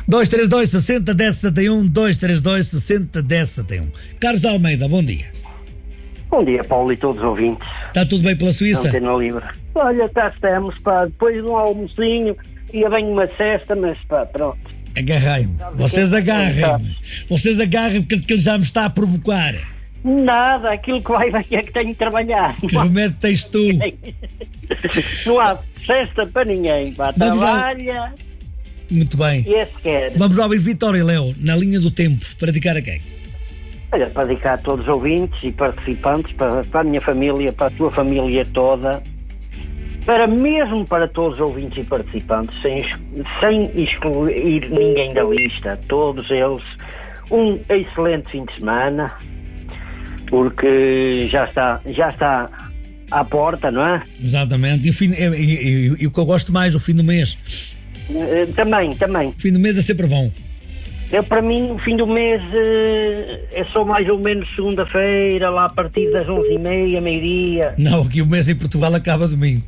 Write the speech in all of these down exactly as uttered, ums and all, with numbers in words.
dois três dois, sessenta, dez, setenta e um, dois três dois, sessenta, dez, setenta e um. Carlos Almeida, bom dia. Bom dia, Paulo, e todos os ouvintes. Está tudo bem pela Suíça? Antena Livre. Olha, cá estamos, pá, depois de um almocinho, ia bem uma cesta, mas pá, pronto. Agarrei-me. Vocês agarrem-me. Vocês agarrem porque ele já me está a provocar. Nada, aquilo que vai, vai é que tenho de trabalhar. Que remédio tens tu? Não há cesta para ninguém, pá, trabalha. Muito bem. E esse quer. Vamos lá ouvir Vitória e Léo, na linha do tempo, para dedicar a quem? Olha, para dedicar a todos os ouvintes e participantes, para, para a minha família, para a tua família toda, para mesmo para todos os ouvintes e participantes, sem, sem excluir ninguém da lista, todos eles, um excelente fim de semana, porque já está, já está à porta, não é? Exatamente. E o, fim, e, e, e, e o que eu gosto mais, o fim do mês. Uh, também, também. O fim do mês é sempre bom. Eu, para mim, o fim do mês uh, é só mais ou menos segunda-feira, lá a partir das onze e meia, meio-dia. Não, aqui o mês em Portugal acaba domingo.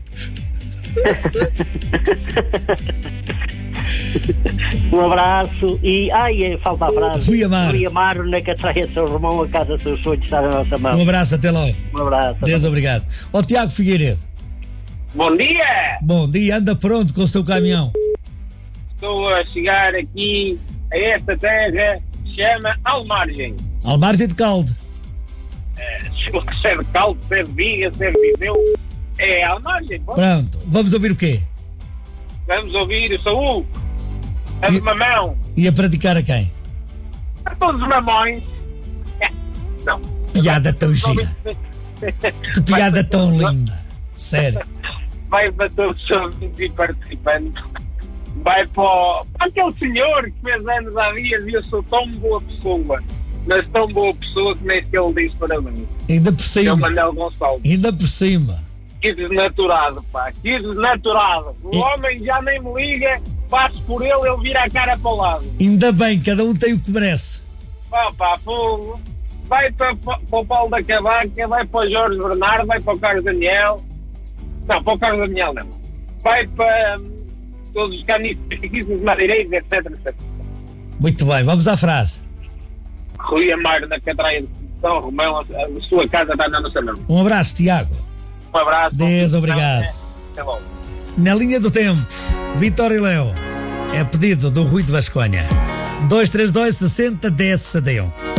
Um abraço e... Ai, falta a frase. Rui Amaro. Rui Amaro, na Catraia São Romão, a casa dos seus sonhos está na nossa mão. Um abraço, até logo. Um abraço. Deus obrigado. Ó Tiago Figueiredo. Bom dia! Bom dia, anda pronto com o seu caminhão. Estou a chegar aqui a esta terra que se chama Almargem. Almargem de Caldo. Uh, se é de Caldo, se é de Viga, se é de Viseu. É Almargem. Pô. Pronto, vamos ouvir o quê? Vamos ouvir o Saúl, a de E- Mamão, E a praticar a quem? a todos os mamões. É, não. Piada tão gira. Que piada tão linda. Sério. Vai para todos os ouvintes e participantes. Vai para, o, para aquele senhor que fez anos há dias e eu sou tão boa pessoa. Mas tão boa pessoa que nem sequer ele diz parabéns. Ainda por É o cima. Manuel Gonçalves. Ainda por cima. Que desnaturado, pá. Que desnaturado. O E- homem já nem me liga. Passo por ele, ele vira a cara para o lado. Ainda bem, cada um tem o que merece. Pá, pá, fogo. Vai para, para o Paulo da Cavaca, vai para o Jorge Bernardo, vai para o Carlos Daniel. Não, para o Carlos Daniel não. Vai para hum, todos os canistas, madeireiros, etc, etcétera. Muito bem, vamos à frase. Rui Amaro, na Catraia de São Romão, a, a sua casa está na nossa mão. Um abraço, Tiago. Um abraço. Deus, obrigado. Até logo. Na linha do tempo, Vitória e Léo. É pedido do Rui de Vasconha. dois três dois, sessenta, dez, setenta e um.